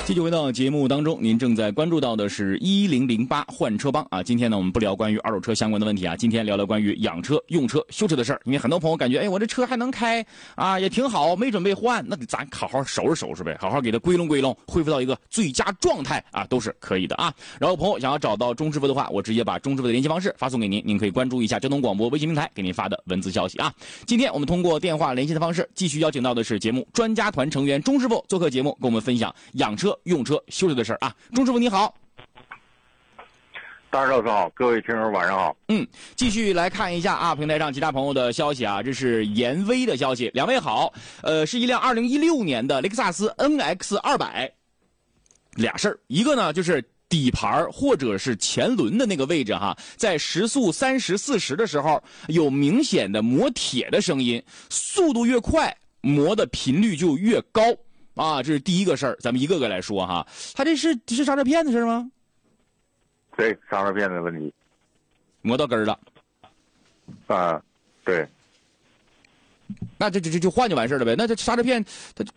继续回到节目当中，您正在关注到的是1008换车帮啊。今天呢，我们不聊关于二手车相关的问题啊，今天聊聊关于养车、用车、修车的事儿。因为很多朋友感觉，哎，我这车还能开啊，也挺好，没准备换，那咱好好收拾收拾呗，好好给它归拢归拢，恢复到一个最佳状态啊，都是可以的啊。然后朋友想要找到钟师傅的话，我直接把钟师傅的联系方式发送给您，您可以关注一下交通广播微信平台给您发的文字消息啊。今天我们通过电话联系的方式，继续邀请到的是节目专家团成员钟师傅做客节目，跟我们分享养车、用车、修车的事儿啊。钟师傅你好。 大家早上好，各位听众晚上好。 继续来看一下啊，平台上其他朋友的消息啊，这是严威的消息。两位好，是一辆2016年的雷克萨斯 NX200，俩事儿，一个呢就是底盘或者是前轮的那个位置哈，在时速30、40的时候有明显的磨铁的声音，速度越快，磨的频率就越高啊，这是第一个事儿，咱们一个个来说哈。他这是刹车片的事吗？ 对，刹车片的问题。 磨到根儿了。 对。 那就换就完事了呗。那这刹车片，它